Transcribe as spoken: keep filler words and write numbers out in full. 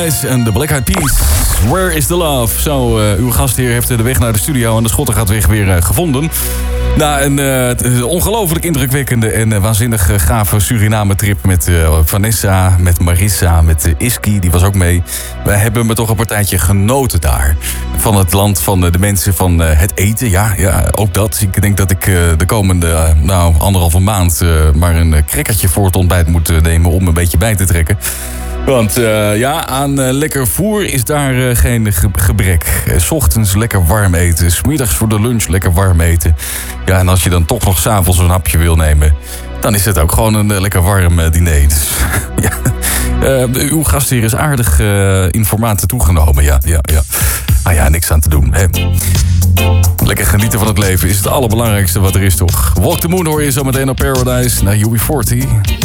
Paradise en de Black Eyed Peas. Where is the love? Zo, uh, uw gastheer heeft de weg naar de studio en de schotter gaat weg weer uh, gevonden. Na een uh, ongelooflijk indrukwekkende en uh, waanzinnig uh, gave Suriname-trip met uh, Vanessa, met Marissa, met uh, Iski, die was ook mee. Wij hebben me toch een partijtje genoten daar. Van het land, van uh, de mensen, van uh, het eten. Ja, ja, ook dat. Ik denk dat ik uh, de komende uh, nou, anderhalve maand uh, maar een uh, crackertje voor het ontbijt moet uh, nemen om een beetje bij te trekken. Want uh, ja, aan uh, lekker voer is daar uh, geen ge- gebrek. Uh, 's ochtends lekker warm eten. 's middags voor de lunch lekker warm eten. Ja, en als je dan toch nog 's avonds een hapje wil nemen, dan is het ook gewoon een uh, lekker warm uh, diner. Dus, ja. uh, uw gastheer is aardig uh, informaten toegenomen. Ja, ja, ja. Ah ja, niks aan te doen. Hè. Lekker genieten van het leven is het allerbelangrijkste wat er is, toch? Walk the Moon hoor je zo meteen op Paradise naar U B veertig.